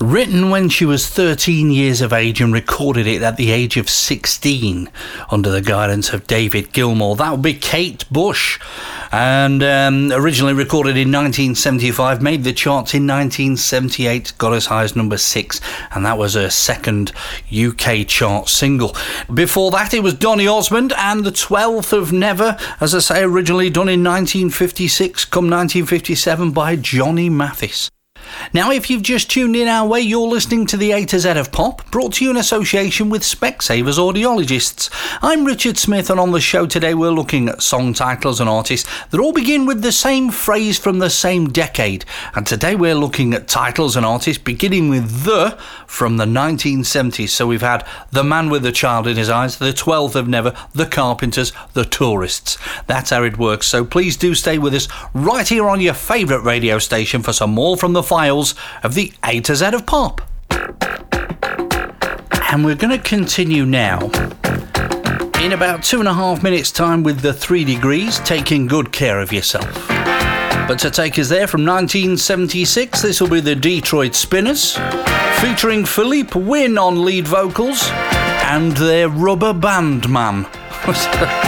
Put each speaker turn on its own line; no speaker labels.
Written when she was 13 years of age and recorded it at the age of 16 under the guidance of David Gilmour. That would be Kate Bush. And originally recorded in 1975, made the charts in 1978, got as high as number 6, and that was her second UK chart single. Before that, it was Donny Osmond and The 12th of Never, as I say, originally done in 1956, come 1957 by Johnny Mathis. Now, if you've just tuned in our way, you're listening to the A to Z of Pop, brought to you in association with Specsavers Audiologists. I'm Richard Smith, and on the show today we're looking at song titles and artists that all begin with the same phrase from the same decade. And today we're looking at titles and artists beginning with the from the 1970s. So we've had The Man with the Child in His Eyes, The 12th of Never, The Carpenters, The Tourists. That's how it works. So please do stay with us right here on your favourite radio station for some more from the files of the A to Z of Pop. And we're going to continue now in about 2.5 minutes time with the 3 Degrees, Taking Good Care of Yourself. But to take us there, from 1976, this will be the Detroit Spinners, featuring Philippe Wynne on lead vocals and their Rubber Band Man.